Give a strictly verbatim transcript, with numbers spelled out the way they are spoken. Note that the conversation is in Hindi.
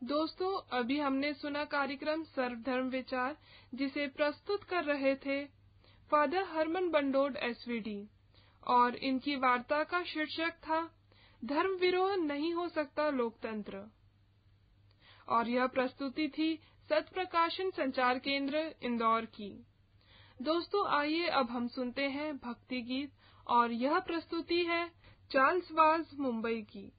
दोस्तों, अभी हमने सुना कार्यक्रम सर्वधर्म विचार, जिसे प्रस्तुत कर रहे थे फादर हरमन बंडोड एसवीडी, और इनकी वार्ता का शीर्षक था धर्म विरोह नहीं हो सकता लोकतंत्र। और यह प्रस्तुति थी सत्य प्रकाशन संचार केंद्र इंदौर की। दोस्तों, आइए अब हम सुनते हैं भक्ति गीत, और यह प्रस्तुति है चार्ल्स वाज मुंबई की।